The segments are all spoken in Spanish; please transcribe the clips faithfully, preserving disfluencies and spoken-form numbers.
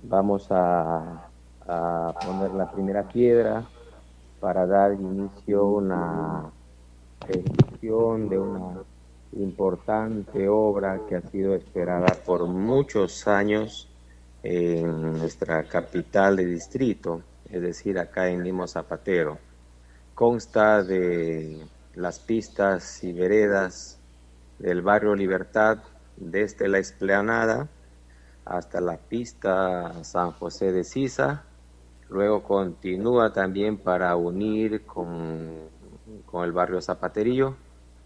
vamos a, a poner la primera piedra para dar inicio a una ejecución de una importante obra que ha sido esperada por muchos años en nuestra capital de distrito, es decir, acá en Limos Zapatero. Consta de las pistas y veredas del barrio Libertad desde la Explanada hasta la pista San José de Sisa. Luego continúa también para unir con, con el barrio Zapaterillo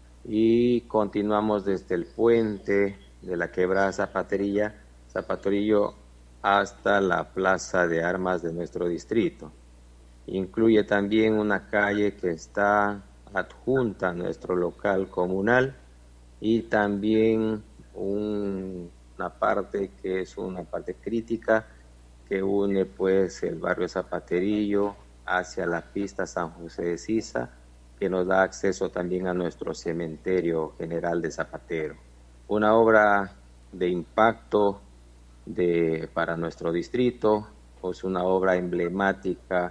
y continuamos desde el puente de la quebrada Zapaterilla, Zapaterillo hasta la plaza de armas de nuestro distrito. Incluye también una calle que está adjunta a nuestro local comunal y también un, una parte que es una parte crítica que une pues el barrio Zapaterillo hacia la pista San José de Sisa, que nos da acceso también a nuestro cementerio general de Zapatero. Una obra de impacto de, para nuestro distrito, pues una obra emblemática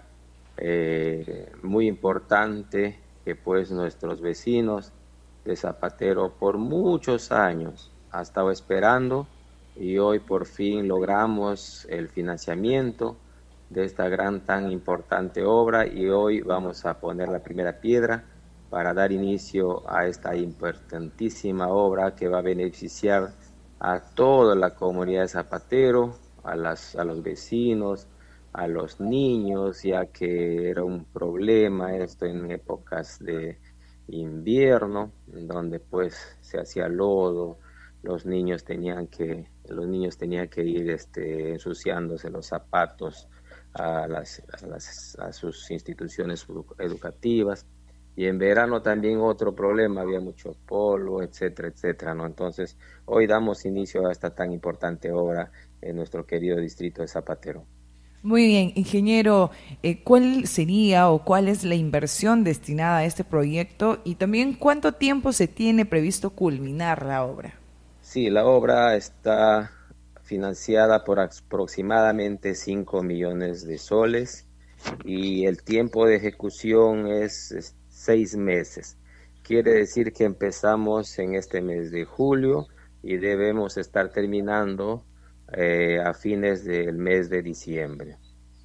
eh, muy importante que pues nuestros vecinos de Zapatero por muchos años han estado esperando y hoy por fin logramos el financiamiento de esta gran tan importante obra y hoy vamos a poner la primera piedra para dar inicio a esta importantísima obra que va a beneficiar a toda la comunidad de Zapatero, a, las, a los vecinos, a los niños, ya que era un problema esto en épocas de invierno, donde pues se hacía lodo, los niños tenían que, los niños tenían que ir este, ensuciándose los zapatos a, las, a, las, a sus instituciones educativas. Y en verano también otro problema, había mucho polvo, etcétera, etcétera, ¿no? Entonces, hoy damos inicio a esta tan importante obra en nuestro querido distrito de Zapatero. Muy bien, ingeniero, eh, ¿cuál sería o cuál es la inversión destinada a este proyecto y también cuánto tiempo se tiene previsto culminar la obra? Sí, la obra está financiada por aproximadamente cinco millones de soles y el tiempo de ejecución es, es seis meses. Quiere decir que empezamos en este mes de julio y debemos estar terminando eh, a fines del mes de diciembre.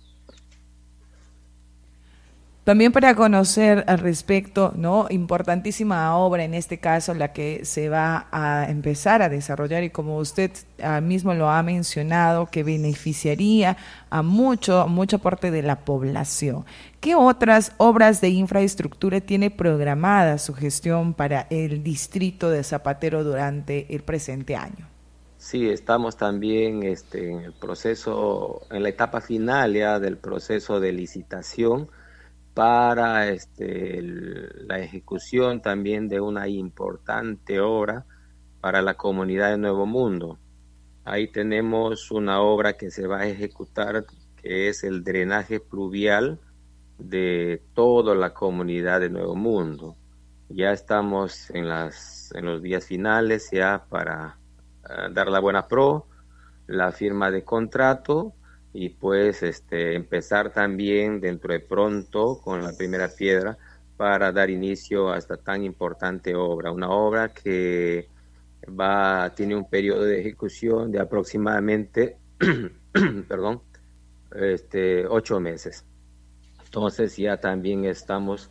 También para conocer al respecto, ¿no? Importantísima obra en este caso, la que se va a empezar a desarrollar y como usted uh, mismo lo ha mencionado, que beneficiaría a mucho, mucha parte de la población. ¿Qué otras obras de infraestructura tiene programada su gestión para el distrito de Zapatero durante el presente año? Sí, estamos también este, en el proceso, en la etapa final ya del proceso de licitación para este, el, la ejecución también de una importante obra para la comunidad de Nuevo Mundo. Ahí tenemos una obra que se va a ejecutar, que es el drenaje pluvial de toda la comunidad de Nuevo Mundo. Ya estamos en, las, en los días finales ya para uh, dar la buena pro, la firma de contrato y pues este, empezar también dentro de pronto con la primera piedra para dar inicio a esta tan importante obra, una obra que va, tiene un periodo de ejecución de aproximadamente perdón, este, ocho meses. Entonces ya también estamos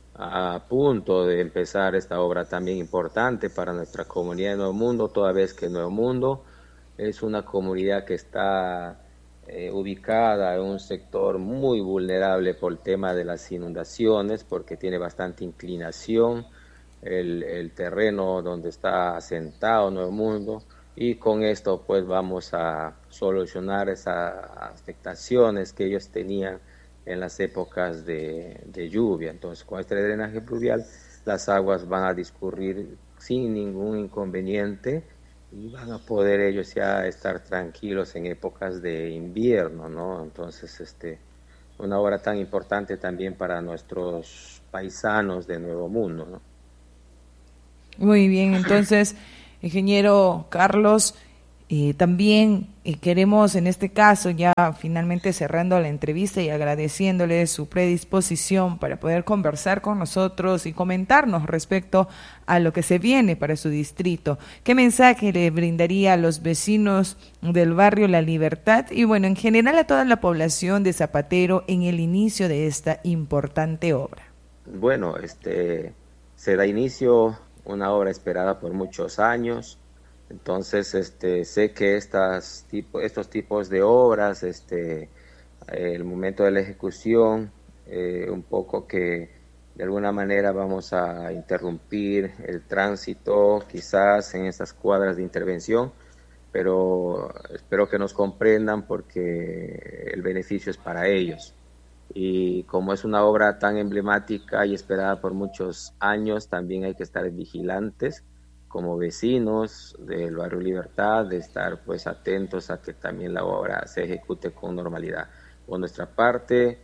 a punto de empezar esta obra también importante para nuestra comunidad de Nuevo Mundo, toda vez que Nuevo Mundo es una comunidad que está eh, ubicada en un sector muy vulnerable por el tema de las inundaciones, porque tiene bastante inclinación el, el terreno donde está asentado Nuevo Mundo, y con esto pues vamos a solucionar esas afectaciones que ellos tenían en las épocas de, de lluvia. Entonces, con este drenaje pluvial, las aguas van a discurrir sin ningún inconveniente y van a poder ellos ya estar tranquilos en épocas de invierno, ¿no? Entonces, este, una obra tan importante también para nuestros paisanos de Nuevo Mundo, ¿no? Muy bien, entonces, ingeniero Carlos, Eh, también eh, queremos en este caso, ya finalmente cerrando la entrevista y agradeciéndole su predisposición para poder conversar con nosotros y comentarnos respecto a lo que se viene para su distrito. ¿Qué mensaje le brindaría a los vecinos del barrio La Libertad y bueno, en general a toda la población de Zapatero en el inicio de esta importante obra? Bueno, este se da inicio una obra esperada por muchos años. Entonces, este, sé que estas tipo, estos tipos de obras, este, el momento de la ejecución, eh, un poco que de alguna manera vamos a interrumpir el tránsito, quizás en estas cuadras de intervención, pero espero que nos comprendan porque el beneficio es para ellos. Y como es una obra tan emblemática y esperada por muchos años, también hay que estar vigilantes como vecinos del barrio Libertad, de estar pues atentos a que también la obra se ejecute con normalidad. Por nuestra parte,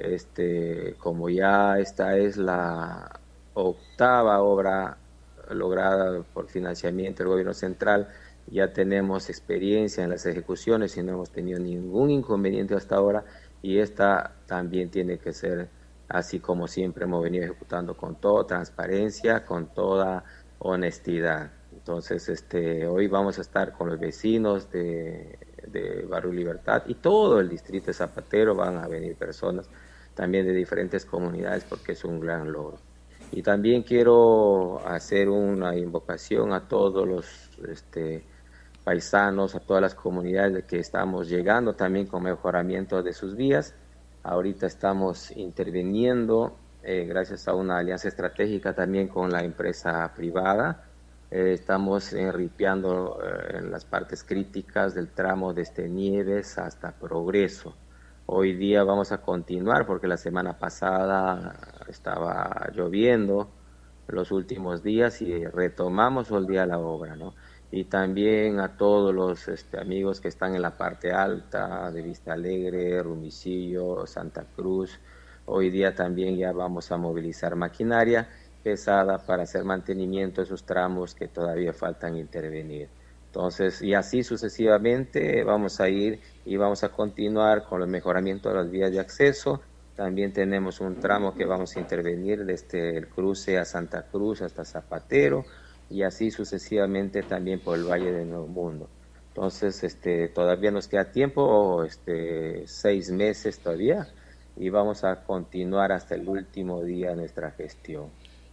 este, como ya esta es la octava obra lograda por financiamiento del gobierno central, ya tenemos experiencia en las ejecuciones y no hemos tenido ningún inconveniente hasta ahora, y esta también tiene que ser así como siempre hemos venido ejecutando, con toda transparencia, con toda honestidad. Entonces, este, hoy vamos a estar con los vecinos de, de Barrio Libertad y todo el distrito de Zapatero. Van a venir personas también de diferentes comunidades porque es un gran logro. Y también quiero hacer una invocación a todos los este, paisanos, a todas las comunidades de que estamos llegando también con mejoramiento de sus vías. Ahorita estamos interviniendo Eh, gracias a una alianza estratégica también con la empresa privada. Eh, estamos eh, ripiando eh, en las partes críticas del tramo desde Nieves hasta Progreso. Hoy día vamos a continuar porque la semana pasada estaba lloviendo los últimos días y retomamos hoy día la obra, ¿no? Y también a todos los este, amigos que están en la parte alta de Vista Alegre, Rumicillo, Santa Cruz. Hoy día también ya vamos a movilizar maquinaria pesada para hacer mantenimiento de esos tramos que todavía faltan intervenir. Entonces, y así sucesivamente vamos a ir y vamos a continuar con el mejoramiento de las vías de acceso. También tenemos un tramo que vamos a intervenir desde el cruce a Santa Cruz hasta Zapatero y así sucesivamente también por el Valle de Nuevo Mundo. Entonces, este, todavía nos queda tiempo, este, seis meses todavía, y vamos a continuar hasta el último día de nuestra gestión.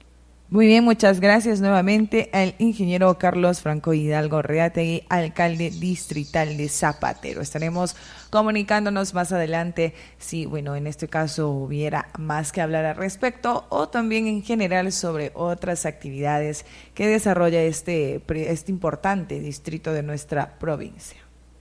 Muy bien, muchas gracias nuevamente al ingeniero Carlos Franco Hidalgo Reategui, alcalde distrital de Zapatero. Estaremos comunicándonos más adelante si, bueno, en este caso hubiera más que hablar al respecto o también en general sobre otras actividades que desarrolla este, este importante distrito de nuestra provincia.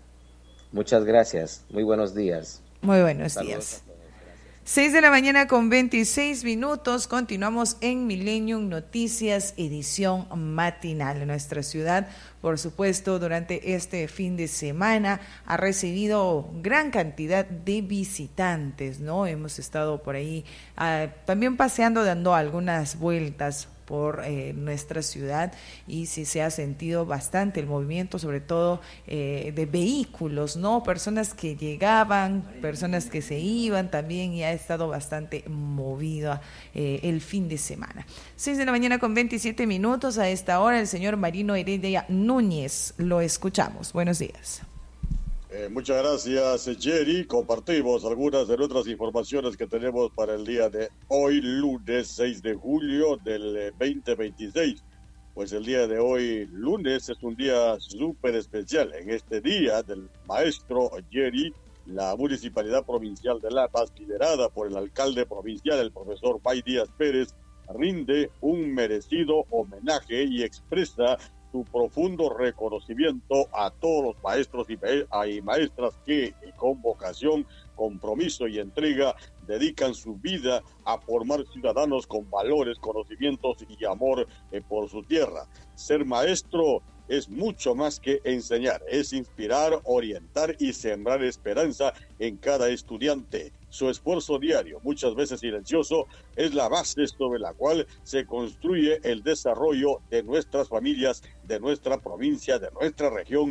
Muchas gracias. Muy buenos días. Muy buenos Saludos. días. seis de la mañana con veintiséis minutos, continuamos en Millennium Noticias, edición matinal. Nuestra ciudad, por supuesto, durante este fin de semana ha recibido gran cantidad de visitantes, ¿no? Hemos estado por ahí uh, también paseando, dando algunas vueltas por eh, nuestra ciudad y sí se ha sentido bastante el movimiento, sobre todo eh, de vehículos, ¿no? Personas que llegaban, personas que se iban también, y ha estado bastante movido eh, el fin de semana. seis de la mañana con veintisiete minutos, a esta hora el señor Marino Heredia Núñez, lo escuchamos. Buenos días. Eh, muchas gracias, Jerry. Compartimos algunas de nuestras informaciones que tenemos para el día de hoy, lunes seis de julio del veinte veintiséis. Pues el día de hoy, lunes, es un día súper especial. En este día del maestro Jerry, la Municipalidad Provincial de La Paz, liderada por el alcalde provincial, el profesor Bay Díaz Pérez, rinde un merecido homenaje y expresa su profundo reconocimiento a todos los maestros y maestras que con vocación, compromiso y entrega dedican su vida a formar ciudadanos con valores, conocimientos y amor eh, por su tierra. Ser maestro es mucho más que enseñar, es inspirar, orientar y sembrar esperanza en cada estudiante. Su esfuerzo diario, muchas veces silencioso, es la base sobre la cual se construye el desarrollo de nuestras familias, de nuestra provincia, de nuestra región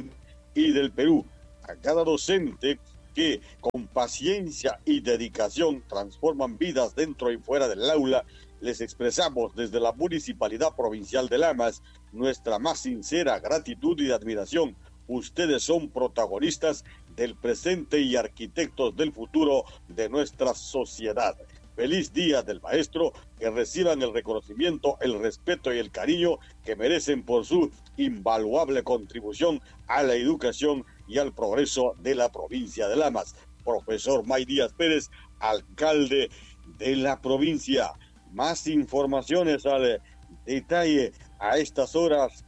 y del Perú. A cada docente que con paciencia y dedicación transforman vidas dentro y fuera del aula, les expresamos desde la Municipalidad Provincial de Lamas nuestra más sincera gratitud y admiración. Ustedes son protagonistas del presente y arquitectos del futuro de nuestra sociedad. Feliz Día del Maestro, que reciban el reconocimiento, el respeto y el cariño que merecen por su invaluable contribución a la educación y al progreso de la provincia de Lamas. Profesor May Díaz Pérez, alcalde de la provincia. Más informaciones al detalle a estas horas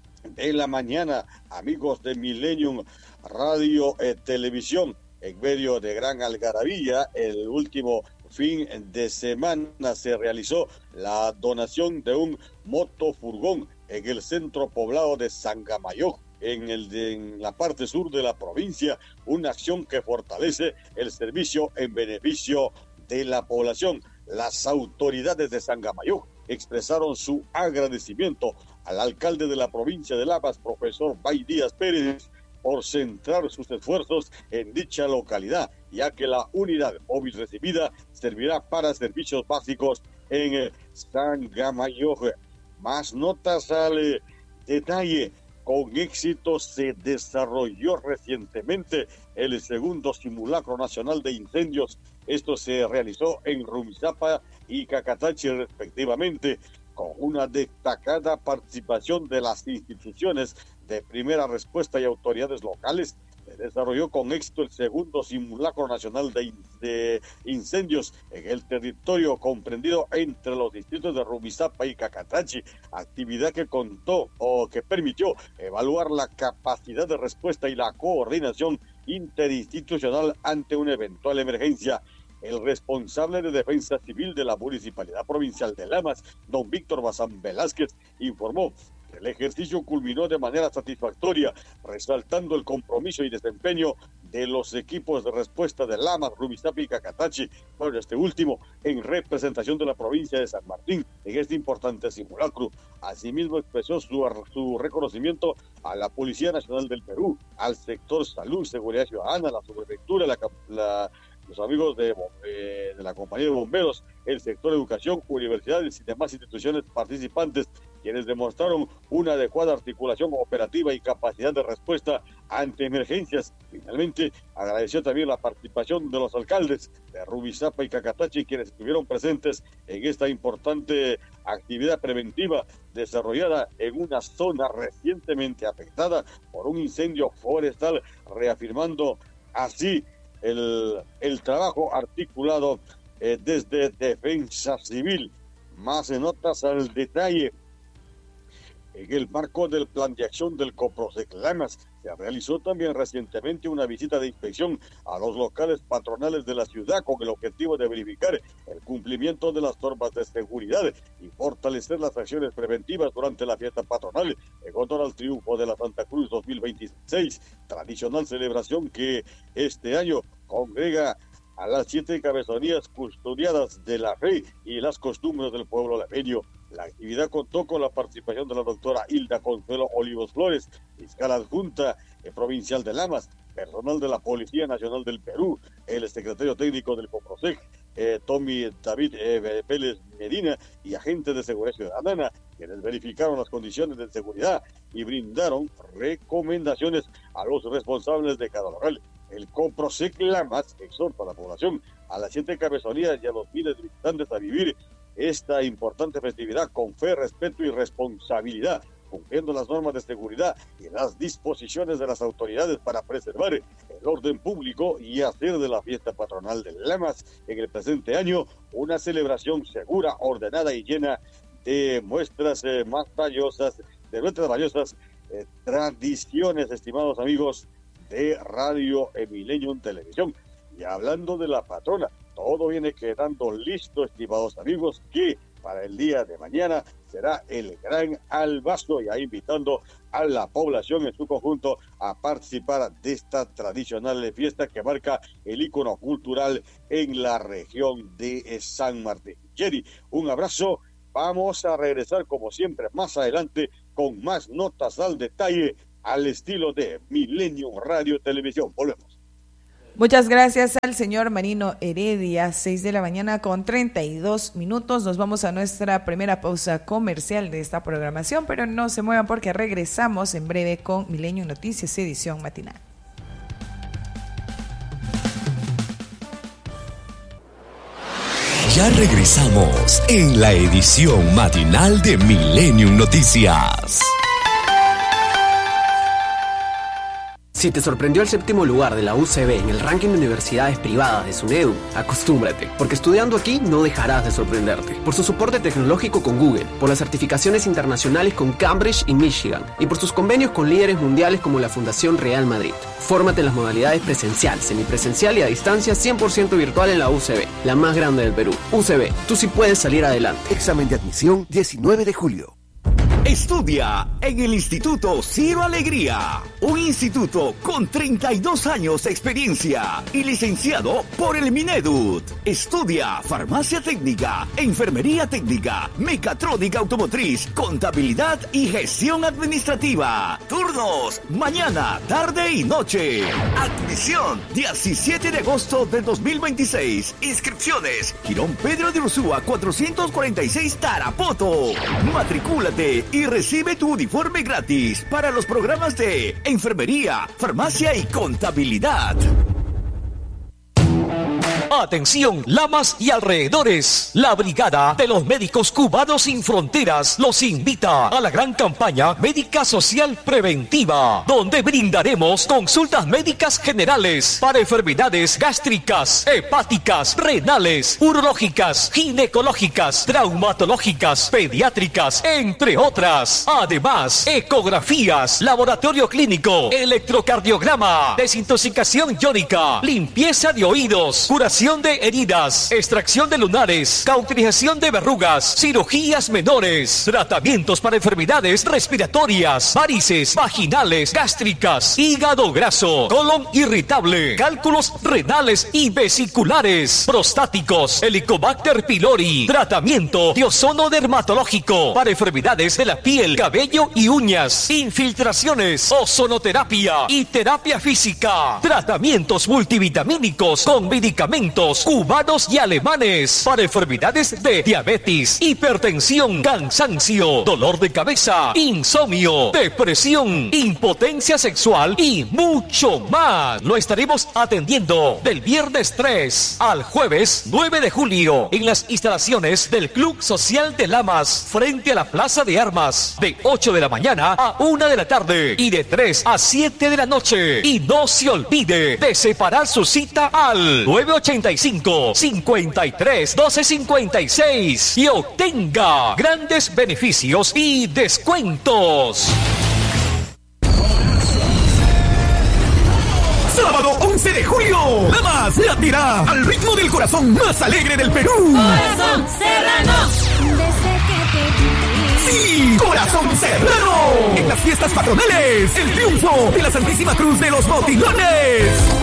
de la mañana, amigos de Millennium Radio y eh, Televisión, en medio de gran algarabía. El último fin de semana se realizó la donación de un motofurgón en el centro poblado de Sangamayoc, en, el de, en la parte sur de la provincia, una acción que fortalece el servicio en beneficio de la población. Las autoridades de Sangamayoc expresaron su agradecimiento al alcalde de la provincia de Lamas, profesor May Díaz Pérez, por centrar sus esfuerzos en dicha localidad, ya que la unidad móvil recibida servirá para servicios básicos en Sangamayoc. Más notas al detalle. Con éxito se desarrolló recientemente el segundo simulacro nacional de incendios. Esto se realizó en Rumizápa y Cacatachi respectivamente, con una destacada participación de las instituciones de primera respuesta y autoridades locales. Se desarrolló con éxito el segundo simulacro nacional de, in- de incendios en el territorio comprendido entre los distritos de Rumizápa y Cacatachi, actividad que contó o que permitió evaluar la capacidad de respuesta y la coordinación interinstitucional ante una eventual emergencia. El responsable de Defensa Civil de la Municipalidad Provincial de Lamas, don Víctor Bazán Velázquez, informó que el ejercicio culminó de manera satisfactoria, resaltando el compromiso y desempeño de los equipos de respuesta de Lamas, Rumizápa y Cacatachi, bueno, este último en representación de la provincia de San Martín en este importante simulacro. Asimismo expresó su, su reconocimiento a la Policía Nacional del Perú, al sector salud, seguridad ciudadana, la subprefectura, la, la los amigos de, eh, de la compañía de bomberos, el sector educación, universidades y demás instituciones participantes, quienes demostraron una adecuada articulación operativa y capacidad de respuesta ante emergencias. Finalmente, agradeció también la participación de los alcaldes de Rumizápa y Cacatachi, quienes estuvieron presentes en esta importante actividad preventiva desarrollada en una zona recientemente afectada por un incendio forestal, reafirmando así El, el trabajo articulado eh, desde Defensa Civil. Más notas al detalle. En el marco del plan de acción del Coprosec Lamas, se realizó también recientemente una visita de inspección a los locales patronales de la ciudad con el objetivo de verificar el cumplimiento de las normas de seguridad y fortalecer las acciones preventivas durante la fiesta patronal en honor al triunfo de la Santa Cruz dos mil veintiséis, tradicional celebración que este año congrega a las siete cabezonías custodiadas de la fe y las costumbres del pueblo lameño. La actividad contó con la participación de la doctora Hilda Consuelo Olivos Flores, fiscal adjunta eh, provincial de Lamas, personal de la Policía Nacional del Perú, el secretario técnico del Coprosec, eh, Tommy David eh, Pérez Medina, y agentes de seguridad ciudadana, quienes verificaron las condiciones de seguridad y brindaron recomendaciones a los responsables de cada local. El Coprosec Lamas exhorta a la población, a las siete cabezonías y a los miles de visitantes a vivir esta importante festividad con fe, respeto y responsabilidad, cumpliendo las normas de seguridad y las disposiciones de las autoridades para preservar el orden público y hacer de la fiesta patronal de Lamas en el presente año una celebración segura, ordenada y llena de muestras eh, más valiosas, de nuestras valiosas eh, tradiciones, estimados amigos de Radio Millennium Televisión. Y hablando de la patrona, todo viene quedando listo, estimados amigos, que para el día de mañana será el gran albazo, y ahí invitando a la población en su conjunto a participar de esta tradicional fiesta que marca el ícono cultural en la región de San Martín. Jerry, un abrazo. Vamos a regresar como siempre más adelante con más notas al detalle al estilo de Milenio Radio Televisión. Volvemos. Muchas gracias al señor Marino Heredia, seis de la mañana con treinta y dos minutos. Nos vamos a nuestra primera pausa comercial de esta programación, pero no se muevan porque regresamos en breve con Milenio Noticias, edición matinal. Ya regresamos en la edición matinal de Millennium Noticias. Si te sorprendió el séptimo lugar de la U C B en el ranking de universidades privadas de SUNEDU, acostúmbrate, porque estudiando aquí no dejarás de sorprenderte. Por su soporte tecnológico con Google, por las certificaciones internacionales con Cambridge y Michigan, y por sus convenios con líderes mundiales como la Fundación Real Madrid. Fórmate en las modalidades presencial, semipresencial y a distancia cien por ciento virtual en la U C B, la más grande del Perú. U C B, tú sí puedes salir adelante. Examen de admisión diecinueve de julio. Estudia en el Instituto Ciro Alegría, un instituto con treinta y dos años de experiencia y licenciado por el Minedut. Estudia farmacia técnica, enfermería técnica, mecatrónica automotriz, contabilidad y gestión administrativa. Turnos, mañana, tarde y noche. Admisión, diecisiete de agosto del dos mil veintiséis. Inscripciones, Girón Pedro de Ursúa cuatrocientos cuarenta y seis Tarapoto. Matricúlate y recibe tu uniforme gratis para los programas de enfermería, farmacia y contabilidad. Atención, Lamas y alrededores. La Brigada de los Médicos Cubanos Sin Fronteras los invita a la gran campaña Médica Social Preventiva, donde brindaremos consultas médicas generales para enfermedades gástricas, hepáticas, renales, urológicas, ginecológicas, traumatológicas, pediátricas, entre otras. Además, ecografías, laboratorio clínico, electrocardiograma, desintoxicación iónica, limpieza de oídos, curación de heridas, extracción de lunares, cauterización de verrugas, cirugías menores, tratamientos para enfermedades respiratorias, varices, vaginales, gástricas, hígado graso, colon irritable, cálculos renales y vesiculares, prostáticos, Helicobacter pylori, tratamiento de ozono dermatológico para enfermedades de la piel, cabello y uñas, infiltraciones, ozonoterapia y terapia física, tratamientos multivitamínicos con medicamentos cubanos y alemanes para enfermedades de diabetes, hipertensión, cansancio, dolor de cabeza, insomnio, depresión, impotencia sexual y mucho más. Lo estaremos atendiendo del viernes tres al jueves nueve de julio en las instalaciones del Club Social de Lamas frente a la Plaza de Armas, de ocho de la mañana a una de la tarde y de tres a siete de la noche. Y no se olvide de separar su cita al nueve ochenta y cinco, cincuenta y tres, doce cincuenta y seis y obtenga grandes beneficios y descuentos. Sábado once de julio, Lamas latirá al ritmo del corazón más alegre del Perú. Corazón Serrano. Sí, Corazón Serrano. En las fiestas patronales, el triunfo de la Santísima Cruz de los Botilones.